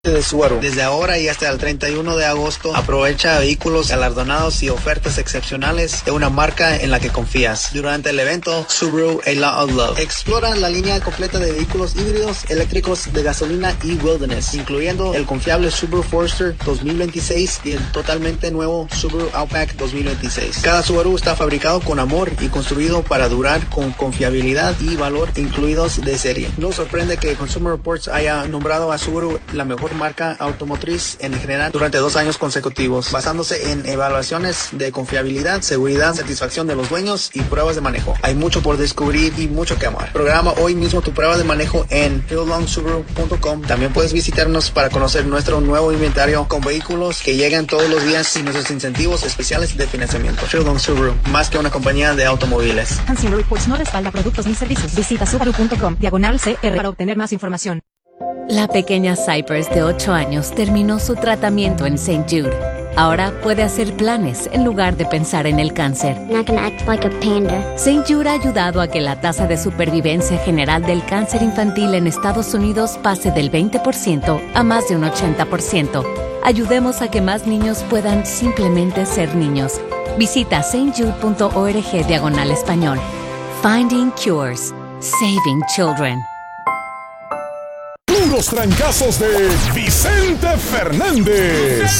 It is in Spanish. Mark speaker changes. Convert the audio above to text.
Speaker 1: de Subaru. Desde ahora y hasta el 31 de agosto, aprovecha vehículos galardonados y ofertas excepcionales de una marca en la que confías. Durante el evento Subaru A Lot of Love, explora la línea completa de vehículos híbridos, eléctricos, de gasolina y wilderness, incluyendo el confiable Subaru Forester 2026 y el totalmente nuevo Subaru Outback 2026. Cada Subaru está fabricado con amor y construido para durar con confiabilidad y valor incluidos de serie. No sorprende que Consumer Reports haya nombrado a Subaru la mejor marca automotriz en general durante 2 años consecutivos, basándose en evaluaciones de confiabilidad, seguridad, satisfacción de los dueños y pruebas de manejo. Hay mucho por descubrir y mucho que amar. Programa hoy mismo tu prueba de manejo en fieldlongsubaru.com. También puedes visitarnos para conocer nuestro nuevo inventario con vehículos que llegan todos los días y nuestros incentivos especiales de financiamiento. Fieldlong Subaru, más que una compañía de automóviles.
Speaker 2: Consumer Reports no respalda productos ni servicios. Visita subaru.com/CR para obtener más información.
Speaker 3: La pequeña Cypress de 8 años terminó su tratamiento en St. Jude. Ahora puede hacer planes en lugar de pensar en el cáncer.
Speaker 4: Not gonna act like a panda.
Speaker 3: St. Jude ha ayudado a que la tasa de supervivencia general del cáncer infantil en Estados Unidos pase del 20% a más de un 80%. Ayudemos a que más niños puedan simplemente ser niños. Visita stjude.org/español. Finding Cures. Saving Children.
Speaker 5: Puros trancazos de Vicente Fernández.